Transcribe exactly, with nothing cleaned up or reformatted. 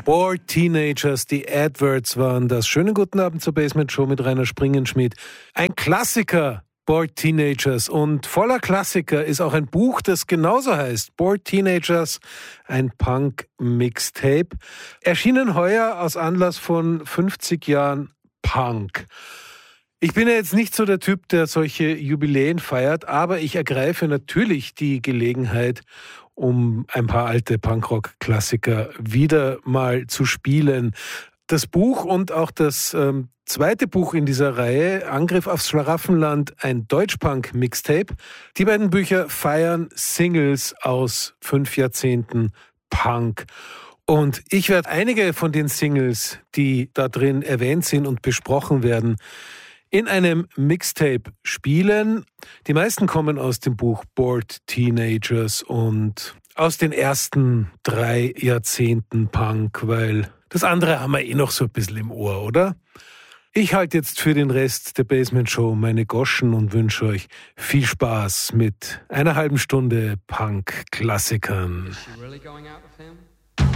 Bored Teenagers, die Adverts waren das. Schönen guten Abend zur Basement Show mit Rainer Springenschmidt. Ein Klassiker, Bored Teenagers. Und voller Klassiker ist auch ein Buch, das genauso heißt. Bored Teenagers, ein Punk-Mixtape. Erschienen heuer aus Anlass von fünfzig Jahren Punk. Ich bin ja jetzt nicht so der Typ, der solche Jubiläen feiert, aber ich ergreife natürlich die Gelegenheit, um ein paar alte Punkrock-Klassiker wieder mal zu spielen. Das Buch und auch das ähm, zweite Buch in dieser Reihe, Angriff aufs Schlaraffenland, ein Deutschpunk-Mixtape. Die beiden Bücher feiern Singles aus fünf Jahrzehnten Punk. Und ich werde einige von den Singles, die da drin erwähnt sind und besprochen werden, in einem Mixtape spielen. Die meisten kommen aus dem Buch Bored Teenagers und aus den ersten drei Jahrzehnten Punk, weil das andere haben wir eh noch so ein bisschen im Ohr, oder? Ich halte jetzt für den Rest der Basement Show meine Goschen und wünsche euch viel Spaß mit einer halben Stunde Punk-Klassikern. Is she really going out with him?